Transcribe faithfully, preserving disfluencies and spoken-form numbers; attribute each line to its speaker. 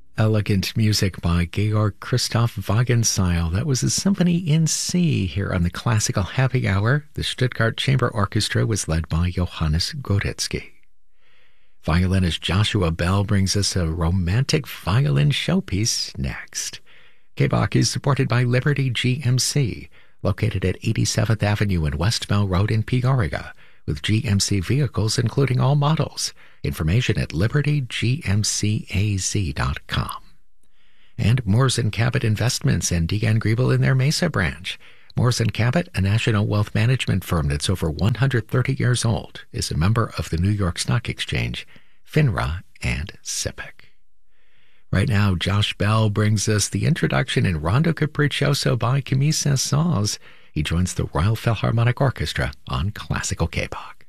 Speaker 1: Elegant music by Georg Christoph Wagenseil. That was a symphony in C here on the Classical Happy Hour. The Stuttgart Chamber Orchestra was led by Johannes Goretzky. Violinist Joshua Bell brings us a romantic violin showpiece next. K B O C is supported by Liberty G M C, located at eighty-seventh Avenue and West Mill Road in Peoria, with G M C vehicles including all models. Information at liberty g m c a z dot com. And Moores and Cabot Investments and Deanne Griebel in their Mesa branch. Moores and Cabot, a national wealth management firm that's over one hundred thirty years old, is a member of the New York Stock Exchange, FINRA, and SIPC. Right now, Josh Bell brings us the introduction in Rondo Capriccioso by Camille Saint-Saëns. He joins the Royal Philharmonic Orchestra on Classical K B O C.